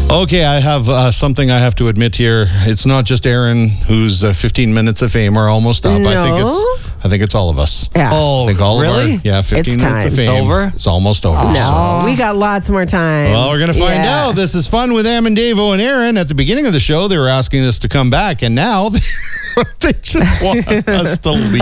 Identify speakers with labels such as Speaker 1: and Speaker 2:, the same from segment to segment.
Speaker 1: Okay, I have something I have to admit here. It's not just Aaron who's 15 minutes of fame are almost up.
Speaker 2: No?
Speaker 1: I think it's all of us.
Speaker 2: Yeah.
Speaker 3: Oh,
Speaker 1: I think all
Speaker 3: really?
Speaker 1: of our 15
Speaker 2: It's
Speaker 1: minutes
Speaker 2: time.
Speaker 1: of fame.
Speaker 3: It's over?
Speaker 1: It's almost over.
Speaker 2: No, we got lots more time.
Speaker 1: Well, we're going to find
Speaker 2: Yeah.
Speaker 1: out. This is Fun with Am and Davo and Aaron. At the beginning of the show, they were asking us to come back, and now they just want us to leave.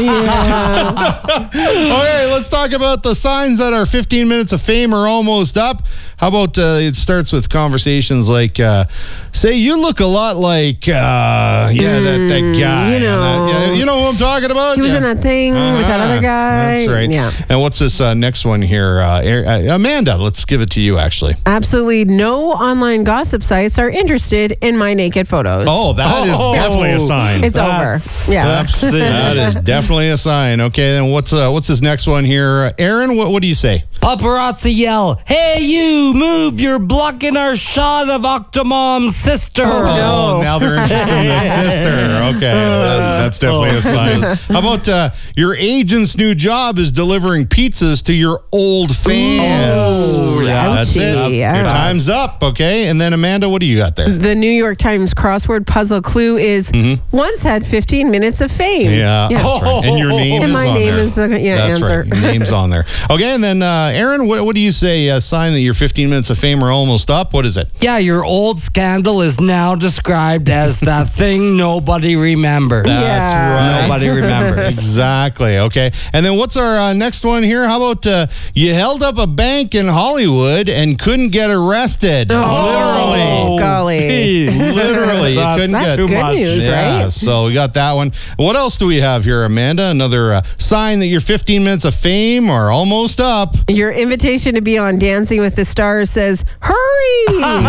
Speaker 1: Okay, let's talk about the signs that our 15 minutes of fame are almost up. How about it starts with conversations like, say, you look a lot like, that guy.
Speaker 2: you know.
Speaker 1: You know who I'm talking about?
Speaker 2: He was in that thing with that other guy.
Speaker 1: That's right.
Speaker 2: Yeah.
Speaker 1: And what's this next one here? Amanda, let's give it to you, actually.
Speaker 2: Absolutely no online gossip sites are interested in my naked photos.
Speaker 1: Oh, that is definitely a sign.
Speaker 2: It's over. Yeah.
Speaker 1: That is definitely a sign. Okay, then what's his next one here? Aaron, what do you say?
Speaker 3: Paparazzi yell, "Hey you, move, you're blocking our shot of Octomom's sister."
Speaker 1: Oh, now they're interested in the sister. Okay, that's definitely a sign. How about your agent's new job is delivering pizzas to your old fans?
Speaker 3: Oh, yeah.
Speaker 1: That's it.
Speaker 2: Ouchie.
Speaker 1: Your time's up, okay? And then Amanda, what do you got there?
Speaker 2: The New York Times crossword puzzle clue is once had 15 minutes of fame.
Speaker 1: Yeah, that's right. And your name
Speaker 2: And
Speaker 1: is
Speaker 2: my
Speaker 1: on
Speaker 2: name
Speaker 1: there.
Speaker 2: is the
Speaker 1: That's
Speaker 2: answer.
Speaker 1: right. Your name's on there. Okay, and then Aaron, what do you say? A sign that your 15 minutes of fame are almost up? What is it?
Speaker 3: Yeah, your old scandal is now described as that thing nobody remembers.
Speaker 2: Yeah.
Speaker 3: Nobody remembers.
Speaker 1: Exactly. Okay. And then what's our next one here? How about you held up a bank in Hollywood and couldn't get arrested?
Speaker 2: Oh, golly.
Speaker 1: Literally. You couldn't
Speaker 2: That's
Speaker 1: get
Speaker 2: good
Speaker 3: too much.
Speaker 2: news,
Speaker 1: Yeah,
Speaker 2: right?
Speaker 1: so we got that one. What else do we have here, Amanda? Another sign that your 15 minutes of fame are almost up.
Speaker 2: Your invitation to be on Dancing with the Stars says, hurry!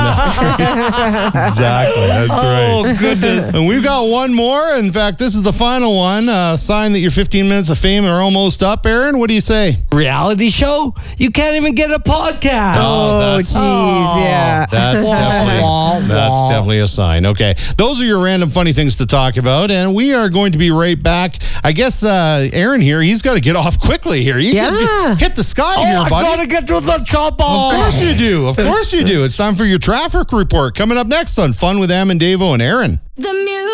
Speaker 1: Exactly. That's right.
Speaker 3: Oh, goodness.
Speaker 1: And we've got one more. In fact, this is the final one. Sign that your 15 minutes of fame are almost up. Aaron, what do you say?
Speaker 3: Reality show? You can't even get a podcast.
Speaker 2: Oh, jeez, yeah.
Speaker 1: That's definitely a sign. Okay. Those are your random funny things to talk about. And we are going to be right back. I guess Aaron here, he's got to get off quickly here. You
Speaker 2: Yeah.
Speaker 1: hit the sky here,
Speaker 3: I
Speaker 1: buddy.
Speaker 3: gotta get to the chopper.
Speaker 1: Of course you do. Of course you do. It's time for your traffic report coming up next on Fun with Am and Davo and Aaron.
Speaker 4: The music.